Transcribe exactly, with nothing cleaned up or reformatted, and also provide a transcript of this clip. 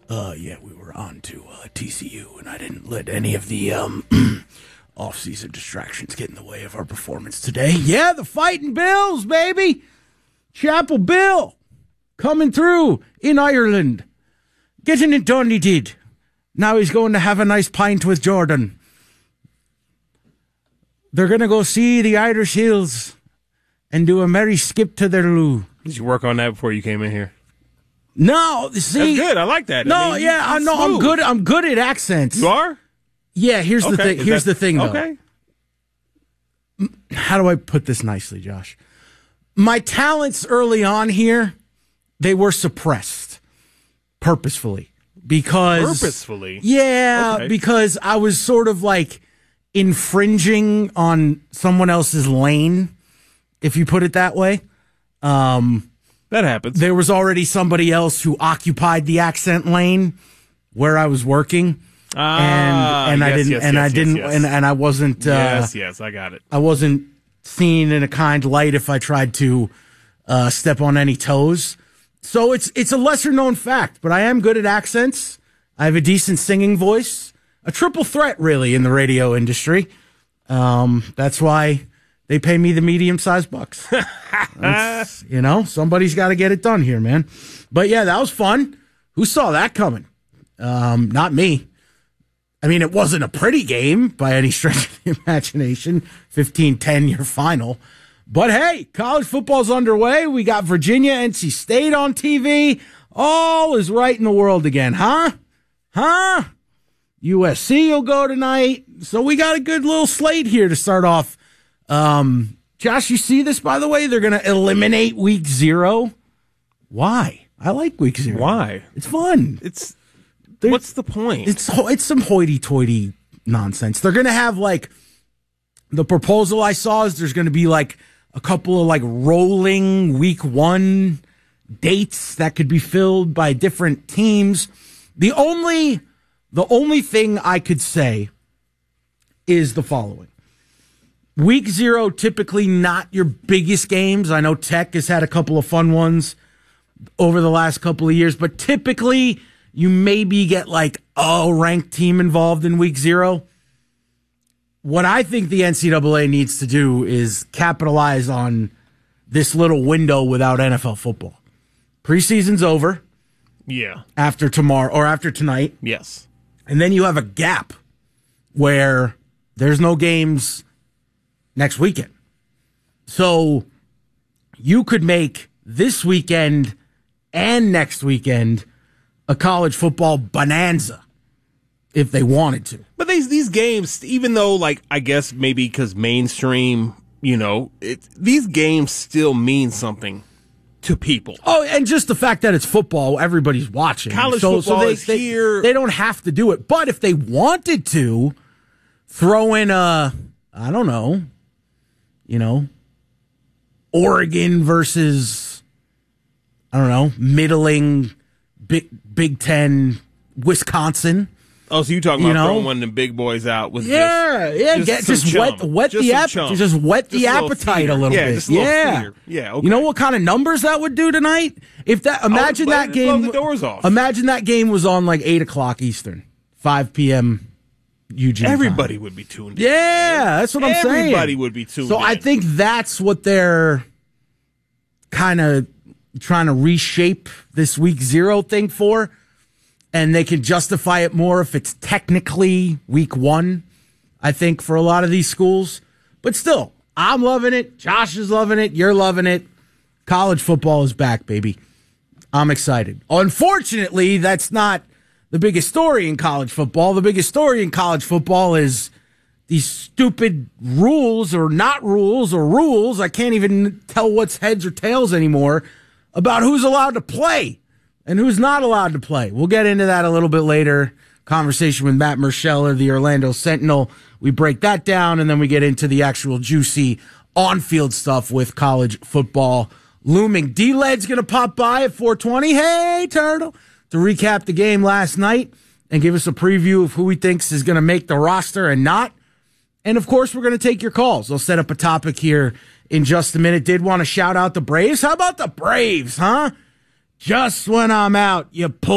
Uh, yeah, we were on to uh, T C U, and I didn't let any of the um, off-season distractions get in the way of our performance today. Yeah, the Fighting Bills, baby! Chapel Bill coming through in Ireland. Getting it done, he did. Now he's going to have a nice pint with Jordan. They're going to go see the Irish Hills and do a merry skip to their loo. Did you work on that before you came in here? No, see, that's good. I like that. No, I mean, yeah, I know. I'm good. I'm good at accents. You are? Yeah. Here's okay. the thing. Here's the thing, though. Okay. How do I put this nicely, Josh? My talents early on here, they were suppressed purposefully because purposefully. Yeah, okay. because I was sort of like infringing on someone else's lane, if you put it that way. Um. That happens. There was already somebody else who occupied the accent lane where I was working, ah, and and yes, I didn't, yes, and yes, I didn't, yes, yes. and and I wasn't. Uh, yes, yes, I got it. I wasn't seen in a kind light if I tried to uh, step on any toes. So it's it's a lesser known fact, but I am good at accents. I have a decent singing voice, a triple threat really in the radio industry. Um, that's why they pay me the medium-sized bucks. You know, somebody's got to get it done here, man. But, yeah, that was fun. Who saw that coming? Um, not me. I mean, it wasn't a pretty game by any stretch of the imagination. fifteen ten your final. But, hey, college football's underway. We got Virginia, N C State on T V. All is right in the world again, huh? Huh? U S C will go tonight. So we got a good little slate here to start off. Um, Josh, you see this, by the way? They're going to eliminate week zero. Why? I like week zero. Why? It's fun. It's They're, What's the point? It's it's some hoity-toity nonsense. They're going to have, like, the proposal I saw is there's going to be, like, a couple of, like, rolling week one dates that could be filled by different teams. The only, the only thing I could say is the following. Week zero, typically not your biggest games. I know Tech has had a couple of fun ones over the last couple of years, but typically you maybe get like a ranked team involved in week zero. What I think the N C double A needs to do is capitalize on this little window without N F L football. Preseason's over. Yeah. After tomorrow or after tonight. Yes. And then you have a gap where there's no games next weekend. So you could make this weekend and next weekend a college football bonanza if they wanted to. But these these games, even though, like, I guess maybe because mainstream, you know, it, these games still mean something to people. Oh, and just the fact that it's football, everybody's watching. College so, football so they, is they, here. They don't have to do it. But if they wanted to, throw in a, I don't know, you know, Oregon versus, I don't know, middling Big Big Ten, Wisconsin. Oh, so you're talking you about know? throwing one of the big boys out with yeah, just, yeah, just, get, some just chum. wet wet just the app, just wet the just a appetite feeder. a little yeah, bit. Just a little yeah, feeder. yeah. Okay. You know what kind of numbers that would do tonight? If that imagine blow, that game, blow the doors off. Imagine that game was on like eight o'clock Eastern, five p.m. Eugene. Everybody time. would be tuned in. Yeah, that's what I'm Everybody saying. Everybody would be tuned so in. So I think that's what they're kind of trying to reshape this week zero thing for. And they can justify it more if it's technically week one, I think, for a lot of these schools. But still, I'm loving it. Josh is loving it. You're loving it. College football is back, baby. I'm excited. Unfortunately, that's not the biggest story in college football. The biggest story in college football is these stupid rules or not rules or rules. I can't even tell what's heads or tails anymore about who's allowed to play and who's not allowed to play. We'll get into that a little bit later. Conversation with Matt Merscheller, the Orlando Sentinel. We break that down, and then we get into the actual juicy on-field stuff with college football looming. D-Led's going to pop by at four twenty. Hey, Turtle. To recap the game last night and give us a preview of who he thinks is going to make the roster and not. And, of course, we're going to take your calls. I'll set up a topic here in just a minute. Did want to shout out the Braves. How about the Braves, huh? Just when I'm out, you pull